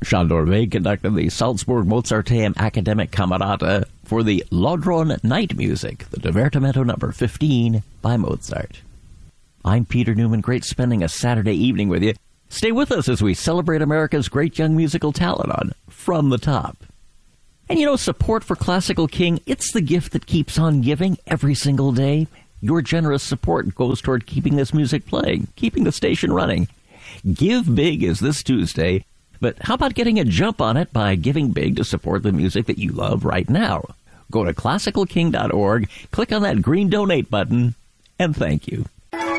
Sándor Vég conducted the Salzburg Mozarteum Academic Camerata for the Lodron Night Music, the Divertimento number 15 by Mozart. I'm Peter Newman. Great spending a Saturday evening with you. Stay with us as we celebrate America's great young musical talent on From the Top. And you know, support for Classical King, it's the gift that keeps on giving every single day. Your generous support goes toward keeping this music playing, keeping the station running. Give Big is this Tuesday, but how about getting a jump on it by giving big to support the music that you love right now? Go to classicalking.org, click on that green donate button, and thank you.